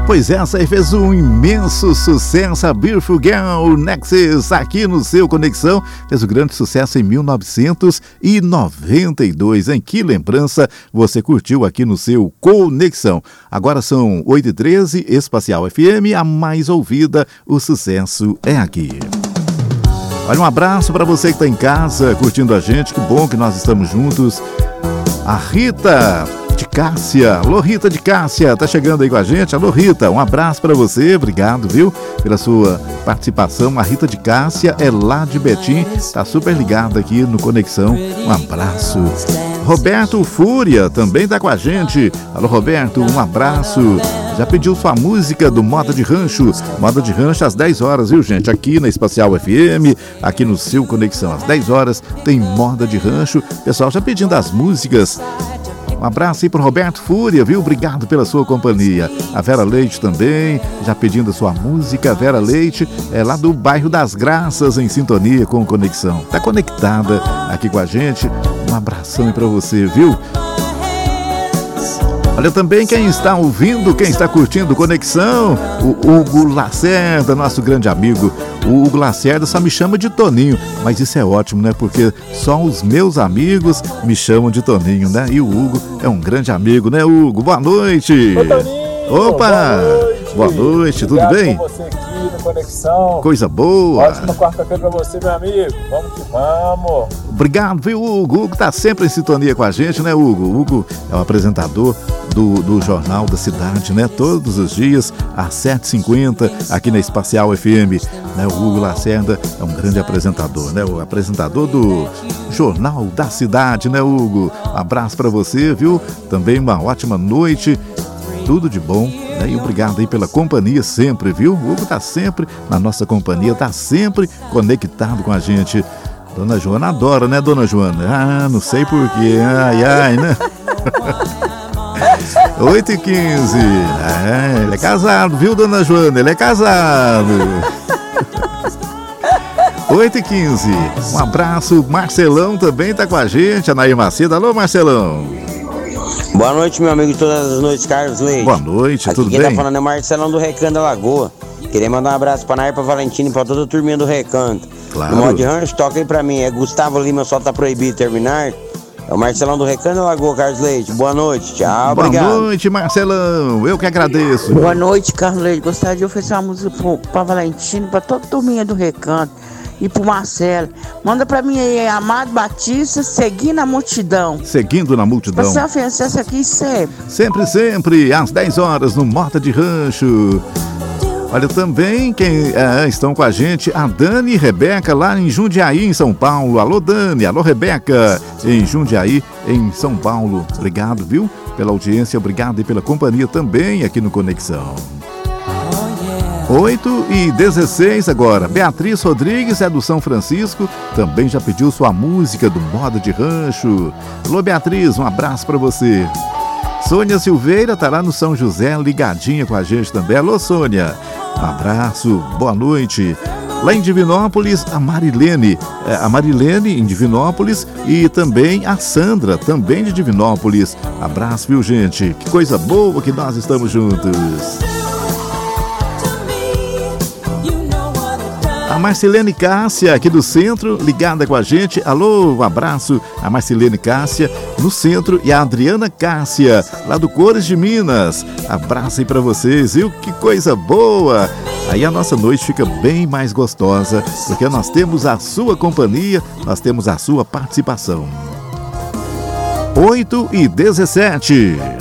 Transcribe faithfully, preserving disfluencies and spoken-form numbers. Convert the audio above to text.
Pois essa aí fez um imenso sucesso, a Beautiful Girl Nexus, aqui no seu Conexão. Fez um grande sucesso em mil novecentos e noventa e dois, hein? Que lembrança você curtiu aqui no seu Conexão. Agora são oito e treze, Espacial F M, a mais ouvida, o sucesso é aqui. Olha, um abraço para você que está em casa, curtindo a gente, que bom que nós estamos juntos. A Rita de Cássia, alô Rita de Cássia, tá chegando aí com a gente. Alô Rita, um abraço para você, obrigado, viu, pela sua participação. A Rita de Cássia é lá de Betim, tá super ligada aqui no Conexão, um abraço. Roberto Fúria também tá com a gente. Alô Roberto, um abraço. Já pediu sua música do Moda de Rancho? Moda de Rancho às dez horas, viu gente? Aqui na Espacial F M, aqui no seu Conexão, às dez horas tem Moda de Rancho. Pessoal já pedindo as músicas. Um abraço aí pro Roberto Fúria, viu? Obrigado pela sua companhia. A Vera Leite também, já pedindo a sua música. A Vera Leite é lá do bairro das Graças, em sintonia com Conexão. Tá conectada aqui com a gente. Um abração aí pra você, viu? Olha também quem está ouvindo, quem está curtindo Conexão, o Hugo Lacerda, nosso grande amigo. O Hugo Lacerda só me chama de Toninho, mas isso é ótimo, né? Porque só os meus amigos me chamam de Toninho, né? E o Hugo é um grande amigo, né, Hugo? Boa noite! Oi, Toninho! Opa! Boa noite, boa noite, tudo bem? Com você aqui no Conexão. Coisa boa! Ótima quarta-feira pra você, meu amigo. Vamos que vamos! Obrigado, viu, Hugo? O Hugo tá sempre em sintonia com a gente, né, Hugo? O Hugo é o apresentador do, do Jornal da Cidade, né? Todos os dias, às sete e cinquenta, aqui na Espacial F M. Né? O Hugo Lacerda é um grande apresentador, né? O apresentador do Jornal da Cidade, né, Hugo? Um abraço pra você, viu? Também uma ótima noite. Tudo de bom, né? E obrigado aí pela companhia sempre, viu? O Hugo tá sempre na nossa companhia, tá sempre conectado com a gente. Dona Joana adora, né, Dona Joana? Ah, não sei porquê, ai, ai, né? oito e quinze, é, ele é casado, viu, Dona Joana? Ele é casado. oito e quinze, um abraço, Marcelão também tá com a gente, Anair Macedo. Alô, Marcelão. Boa noite, meu amigo de todas as noites, Carlos Leite. Boa noite, aqui tudo quem bem? Tá falando é Marcelão do Recanto da Lagoa. Queria mandar um abraço pra Nair, pra Valentina e pra toda a turminha do Recanto. Claro. No modo de rancho, toca aí pra mim. É Gustavo Lima, só tá proibido terminar. É o Marcelão do Recanto da Lagoa, Carlos Leite. Boa noite, tchau, Boa obrigado. Boa noite, Marcelão. Eu que agradeço. Boa noite, Carlos Leite. Gostaria de oferecer uma música pro, pra Valentina, pra toda a turminha do Recanto. E pro Marcelo. Manda pra mim aí, Amado Batista, Seguindo a Multidão. Seguindo na Multidão. Você oferecer essa aqui sempre. Sempre, sempre, às dez horas, no Moda de Rancho. Olha também quem é, estão com a gente, a Dani e Rebeca, lá em Jundiaí, em São Paulo. Alô, Dani, alô, Rebeca, em Jundiaí, em São Paulo. Obrigado, viu, pela audiência, obrigado e pela companhia também aqui no Conexão. oito e dezesseis agora. Beatriz Rodrigues é do São Francisco, também já pediu sua música do Moda de Rancho. Alô, Beatriz, um abraço pra você. Sônia Silveira tá lá no São José, ligadinha com a gente também. Alô, Sônia, um abraço, boa noite. Lá em Divinópolis, a Marilene, a Marilene em Divinópolis e também a Sandra, também de Divinópolis. Abraço, viu, gente? Que coisa boa que nós estamos juntos. A Marcelene Cássia, aqui do centro, ligada com a gente. Alô, um abraço a Marcelene Cássia, no centro, e a Adriana Cássia, lá do Cores de Minas. Abraço aí pra vocês, viu? Que coisa boa! Aí a nossa noite fica bem mais gostosa, porque nós temos a sua companhia, nós temos a sua participação. oito e dezessete.